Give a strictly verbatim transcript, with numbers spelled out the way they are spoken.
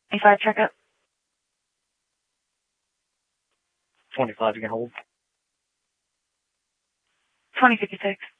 A five checkup. twenty-five, you can hold. twenty fifty-six.